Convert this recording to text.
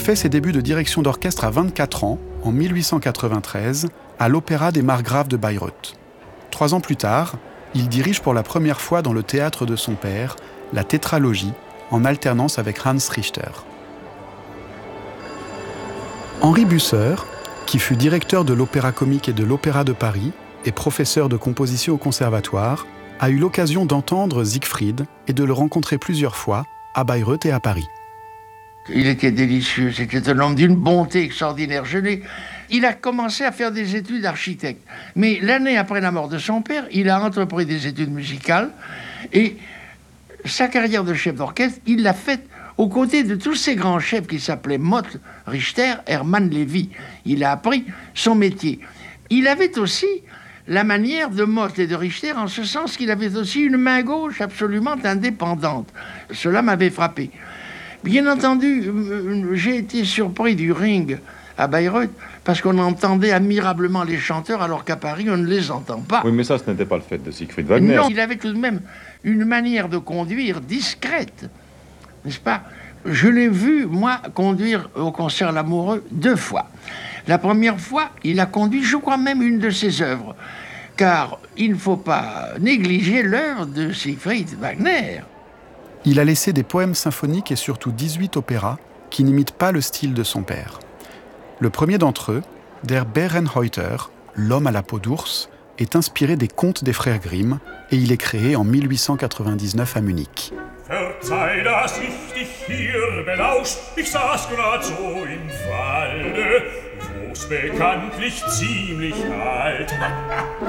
fait ses débuts de direction d'orchestre à 24 ans, en 1893, à l'Opéra des Margraves de Bayreuth. 3 ans plus tard, il dirige pour la première fois dans le théâtre de son père, la tétralogie, en alternance avec Hans Richter. Henri Busser, qui fut directeur de l'Opéra Comique et de l'Opéra de Paris et professeur de composition au conservatoire, a eu l'occasion d'entendre Siegfried et de le rencontrer plusieurs fois à Bayreuth et à Paris. Il était délicieux, c'était un homme d'une bonté extraordinaire. Il a commencé à faire des études d'architecte. Mais l'année après la mort de son père, il a entrepris des études musicales et sa carrière de chef d'orchestre, il l'a faite aux côtés de tous ces grands chefs qui s'appelaient Mott, Richter, Hermann Lévy. Il a appris son métier. Il avait aussi la manière de Mott et de Richter, en ce sens qu'il avait aussi une main gauche absolument indépendante. Cela m'avait frappé. Bien entendu, j'ai été surpris du Ring à Bayreuth parce qu'on entendait admirablement les chanteurs alors qu'à Paris, on ne les entend pas. Oui, mais ça, ce n'était pas le fait de Siegfried Wagner. Non, il avait tout de même une manière de conduire discrète, n'est-ce pas? Je l'ai vu, moi, conduire au concert L'Amoureux 2 fois. La première fois, il a conduit, je crois même, une de ses œuvres, car il ne faut pas négliger l'œuvre de Siegfried Wagner. Il a laissé des poèmes symphoniques et surtout 18 opéras qui n'imitent pas le style de son père. Le premier d'entre eux, Der Bärenhäuter, l'homme à la peau d'ours, est inspiré des contes des frères Grimm et il est créé en 1899 à Munich. Verzeih, dass ich dich hier belauscht, ich saß grad so im Walde, wo's bekanntlich ziemlich alt.